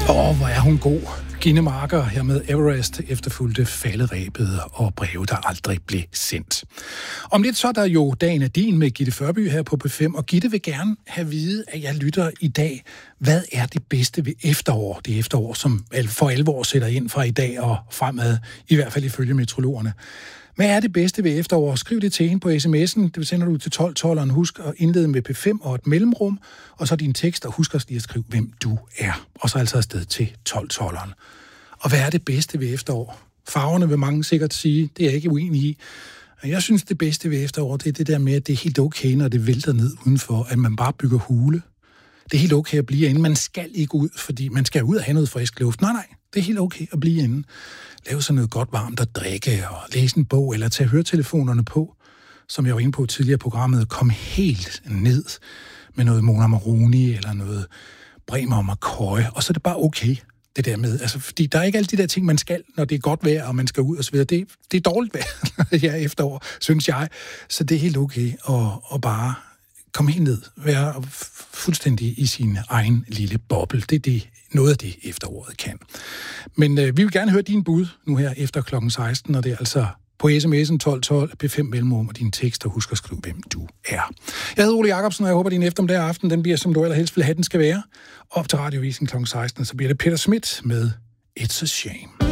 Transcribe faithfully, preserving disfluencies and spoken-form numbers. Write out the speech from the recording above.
Åh, hvor er hun god. Gine Marker her med Everest, efterfulgte falderæbet og breve, der aldrig blev sendt. Om lidt så er der jo dagen af din med Gitte Førby her på P fem, og Gitte vil gerne have vide, at jeg lytter i dag. Hvad er det bedste ved efterår? Det efterår, som for alvor sætter ind fra i dag og fremad, i hvert fald ifølge meteorologerne. Hvad er det bedste ved efterår? Skriv det til hende på sms'en. Det sender du til tolv tolv. Husk at indlede med P fem og et mellemrum, og så din tekst, og husk også lige at skrive, hvem du er. Og så altså afsted til tolv tolv. Og hvad er det bedste ved efterår? Farverne vil mange sikkert sige, det er jeg ikke uenig i. Jeg synes, det bedste ved efterår, det er det der med, at det er helt okay, når det vælter ned udenfor, at man bare bygger hule. Det er helt okay at blive inde. Man skal ikke ud, fordi man skal ud og have noget frisk luft. Nej, nej, det er helt okay at blive inde. Lave sådan noget godt varmt at drikke, og læse en bog, eller tage høretelefonerne på, som jeg var inde på tidligere i programmet. Kom helt ned med noget Mona Maroni, eller noget Bremer og McCoy, og så er det bare okay, det der med. Altså, fordi der er ikke alle de der ting, man skal, når det er godt vejr, og man skal ud og så videre. Det, det er dårligt vejr her efterår, synes jeg. Så det er helt okay at, at bare komme helt ned, være fuldstændig i sin egen lille boble. Det er det, noget af det efteråret kan. Men øh, vi vil gerne høre din bud nu her efter klokken seksten, og det er altså på sms'en tolv tolv, P fem mellemrum og dine tekster. Husk at skrive, hvem du er. Jeg hedder Ole Jacobsen, og jeg håber, at din eftermiddag aften, den bliver, som du allerhelst vil have, den skal være. Op til radiovisen klokken seksten, så bliver det Peter Schmidt med It's a Shame.